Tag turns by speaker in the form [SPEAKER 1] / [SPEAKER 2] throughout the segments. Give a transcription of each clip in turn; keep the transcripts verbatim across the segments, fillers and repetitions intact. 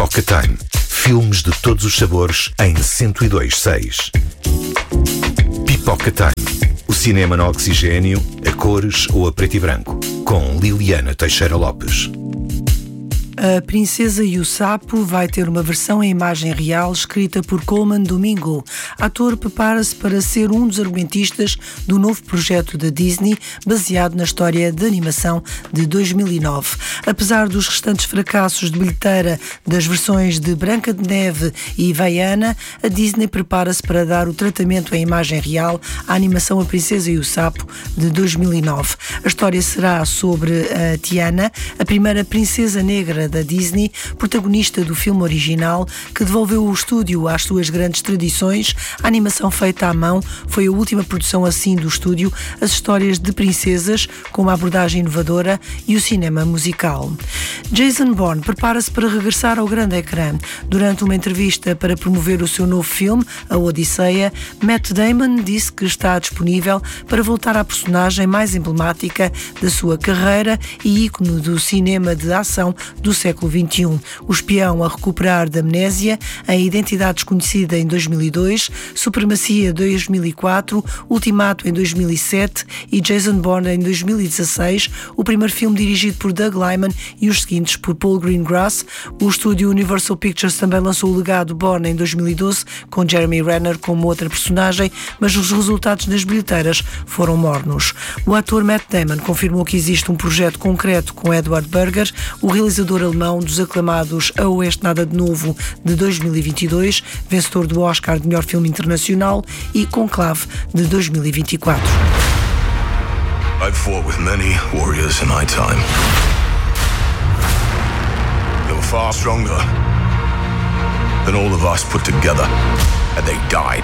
[SPEAKER 1] Pipoca Time. Filmes de todos os sabores em cento e dois seis. Pipoca Time. O cinema no oxigênio, a cores ou a preto e branco. Com Liliana Teixeira Lopes.
[SPEAKER 2] A Princesa e o Sapo vai ter uma versão em imagem real escrita por Colman Domingo. O ator prepara-se para ser um dos argumentistas do novo projeto da Disney, baseado na história de animação de dois mil e nove. Apesar dos restantes fracassos de bilheteira das versões de Branca de Neve e Vaiana, a Disney prepara-se para dar o tratamento em imagem real à animação A Princesa e o Sapo de dois mil e nove. A história será sobre a Tiana, a primeira princesa negra da Disney, protagonista do filme original, que devolveu o estúdio às suas grandes tradições. A animação feita à mão foi a última produção assim do estúdio, as histórias de princesas, com uma abordagem inovadora, e o cinema musical. Jason Bourne prepara-se para regressar ao grande ecrã. Durante uma entrevista para promover o seu novo filme, A Odisseia, Matt Damon disse que está disponível para voltar à personagem mais emblemática da sua carreira e ícone do cinema de ação do século vinte e um. O espião a recuperar da amnésia, a identidade desconhecida em dois mil e dois, Supremacia dois mil e quatro, Ultimato em dois mil e sete e Jason Bourne em dois mil e dezasseis, o primeiro filme dirigido por Doug Liman e os seguintes por Paul Greengrass. O estúdio Universal Pictures também lançou o legado Bourne em dois mil e doze, com Jeremy Renner como outra personagem, mas os resultados das bilheteiras foram mornos. O ator Matt Damon confirmou que existe um projeto concreto com Edward Berger, o realizador alemão dos aclamados A Oeste Nada de Novo de dois mil e vinte e dois, vencedor do Oscar de melhor filme internacional, e Conclave de dois mil e vinte e quatro.
[SPEAKER 3] I've fought with many warriors in my time. They were far stronger than all of us put together, and they died.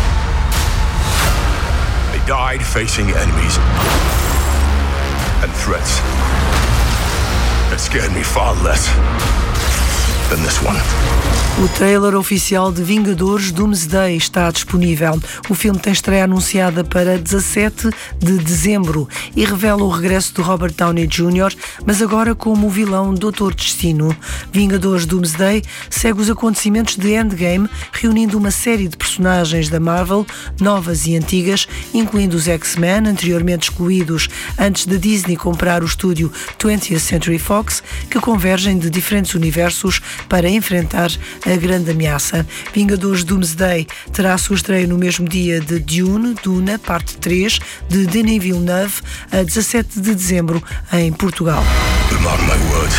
[SPEAKER 3] They died facing enemies and threats that scared me far less than this one.
[SPEAKER 2] O trailer oficial de Vingadores Doomsday está disponível. O filme tem estreia anunciada para dezassete de dezembro e revela o regresso de Robert Downey júnior, mas agora como o vilão doutor Destino. Vingadores Doomsday segue os acontecimentos de Endgame, reunindo uma série de personagens da Marvel, novas e antigas, incluindo os X-Men, anteriormente excluídos antes da Disney comprar o estúdio twentieth Century Fox, que convergem de diferentes universos para enfrentar a grande ameaça. Vingadores Doomsday terá a sua estreia no mesmo dia de Dune, Duna, parte três, de Denis Villeneuve, a dezassete de dezembro, em Portugal.
[SPEAKER 3] Mark my words.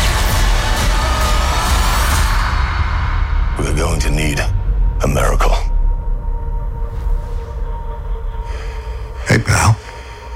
[SPEAKER 3] We're going to need a miracle.